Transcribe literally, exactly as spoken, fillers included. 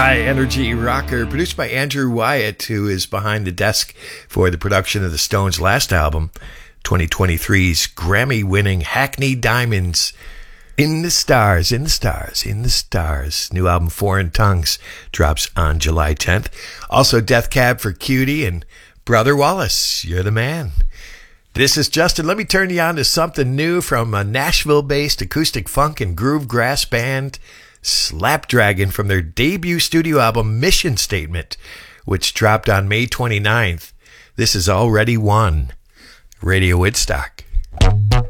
high energy rocker produced by Andrew Wyatt, who is behind the desk for the production of the Stones' last album, twenty twenty-three's Grammy-winning Hackney Diamonds. In the Stars, in the Stars, in the Stars. New album Foreign Tongues drops on July tenth. Also Death Cab for Cutie and Brother Wallace, You're the Man. This is Justin. Let me turn you on to something new from a Nashville-based acoustic funk and groove grass band, Slapdragon, from their debut studio album Mission Statement, which dropped on May twenty-ninth. This is Already Won, Radio Woodstock.